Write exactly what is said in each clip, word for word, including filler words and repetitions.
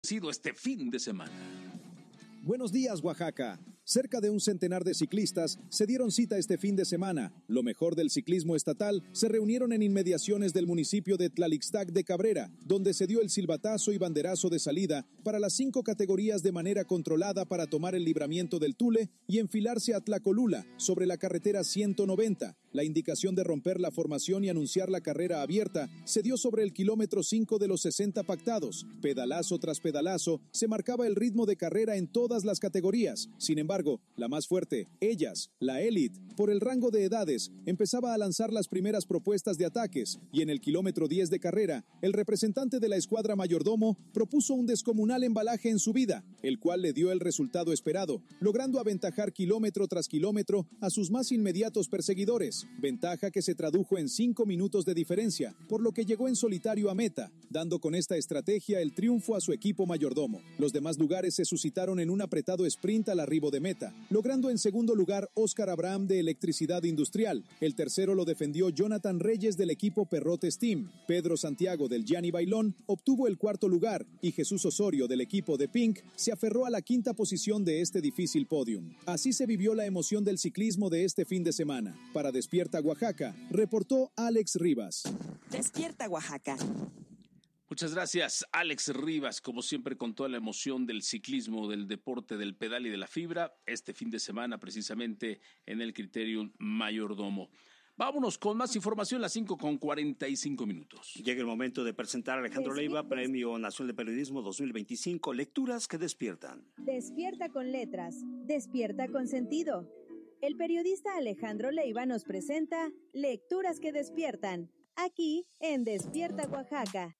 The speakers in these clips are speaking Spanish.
sido este fin de semana. Buenos días, Oaxaca. Cerca de un centenar de ciclistas se dieron cita este fin de semana. Lo mejor del ciclismo estatal se reunieron en inmediaciones del municipio de Tlalixtac de Cabrera, donde se dio el silbatazo y banderazo de salida para las cinco categorías de manera controlada para tomar el libramiento del Tule y enfilarse a Tlacolula, sobre la carretera ciento noventa. La indicación de romper la formación y anunciar la carrera abierta se dio sobre el kilómetro cinco de los sesenta pactados. Pedalazo tras pedalazo se marcaba el ritmo de carrera en todas las categorías. Sin embargo, la más fuerte, Ellas, la élite, por el rango de edades, empezaba a lanzar las primeras propuestas de ataques, y en el kilómetro diez de carrera, el representante de la escuadra Mayordomo propuso un descomunal embalaje en subida, el cual le dio el resultado esperado, logrando aventajar kilómetro tras kilómetro a sus más inmediatos perseguidores, ventaja que se tradujo en cinco minutos de diferencia, por lo que llegó en solitario a meta, dando con esta estrategia el triunfo a su equipo Mayordomo. Los demás lugares se suscitaron en un apretado sprint al arribo de meta, logrando en segundo lugar Óscar Abraham de Electricidad Industrial. El tercero lo defendió Jonathan Reyes del equipo Perrotes Team. Pedro Santiago del Gianni Bailón obtuvo el cuarto lugar y Jesús Osorio del equipo de Pink se aferró a la quinta posición de este difícil podium. Así se vivió la emoción del ciclismo de este fin de semana. Para Despierta Oaxaca, reportó Alex Rivas. Despierta Oaxaca. Muchas gracias, Alex Rivas, como siempre con toda la emoción del ciclismo, del deporte, del pedal y de la fibra, este fin de semana precisamente en el Criterium Mayordomo. Vámonos con más información, las cinco con cuarenta y cinco minutos. Llega el momento de presentar a Alejandro Leiva, Premio Nacional de Periodismo dos mil veinticinco, Lecturas que despiertan. Despierta con letras, despierta con sentido. El periodista Alejandro Leiva nos presenta Lecturas que despiertan, aquí en Despierta Oaxaca.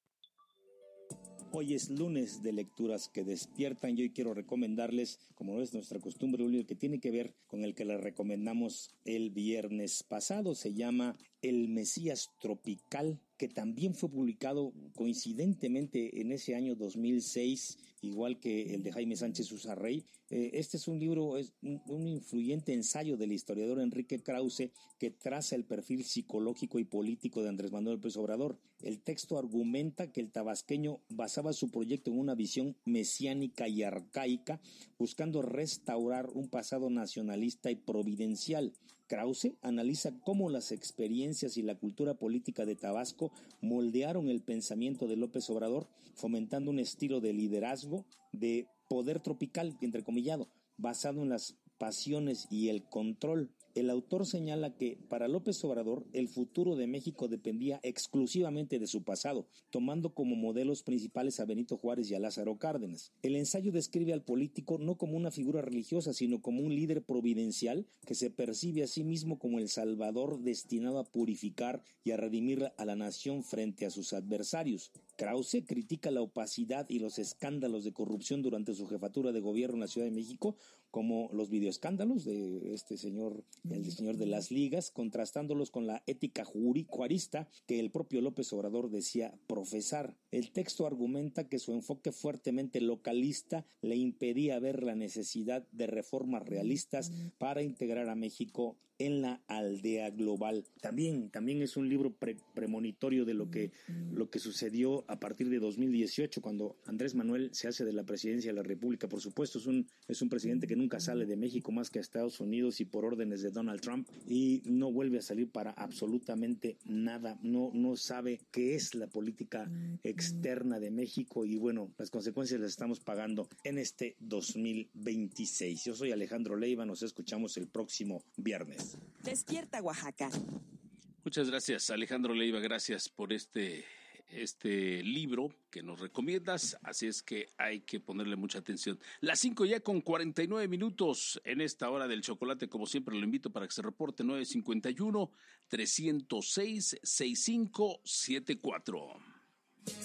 Hoy es lunes de Lecturas que despiertan y hoy quiero recomendarles, como es nuestra costumbre, un libro que tiene que ver con el que les recomendamos el viernes pasado. Se llama El Mesías Tropical, que también fue publicado coincidentemente en ese año dos mil seis, igual que el de Jaime Sánchez Usarrey. Eh, este es un libro, es un, un influyente ensayo del historiador Enrique Krause que traza el perfil psicológico y político de Andrés Manuel López Obrador. El texto argumenta que el tabasqueño basaba su proyecto en una visión mesiánica y arcaica, buscando restaurar un pasado nacionalista y providencial. Krause analiza cómo las experiencias y la cultura política de Tabasco moldearon el pensamiento de López Obrador, fomentando un estilo de liderazgo, de poder tropical, entrecomillado, basado en las pasiones y el control. El autor señala que para López Obrador el futuro de México dependía exclusivamente de su pasado, tomando como modelos principales a Benito Juárez y a Lázaro Cárdenas. El ensayo describe al político no como una figura religiosa, sino como un líder providencial que se percibe a sí mismo como el salvador destinado a purificar y a redimir a la nación frente a sus adversarios. Krause critica la opacidad y los escándalos de corrupción durante su jefatura de gobierno en la Ciudad de México, como los videoescándalos de este señor, el señor de las ligas, contrastándolos con la ética juarista que el propio López Obrador decía profesar. El texto argumenta que su enfoque fuertemente localista le impedía ver la necesidad de reformas realistas para integrar a México en la aldea global. También, también es un libro pre- premonitorio de lo que, lo que sucedió a partir de dos mil dieciocho, cuando Andrés Manuel se hace de la presidencia de la República. Por supuesto, es un, es un presidente que nunca sale de México más que a Estados Unidos y por órdenes de Donald Trump, y no vuelve a salir para absolutamente nada. No, no sabe qué es la política externa de México, y bueno, las consecuencias las estamos pagando en este dos mil veintiséis. Yo soy Alejandro Leiva, nos escuchamos el próximo viernes. Despierta Oaxaca. Muchas gracias, Alejandro Leiva, gracias por este, este libro que nos recomiendas, así es que hay que ponerle mucha atención. Las cinco ya con cuarenta y nueve minutos en esta hora del chocolate, como siempre lo invito para que se reporte nueve cincuenta y uno, trescientos seis, sesenta y cinco setenta y cuatro.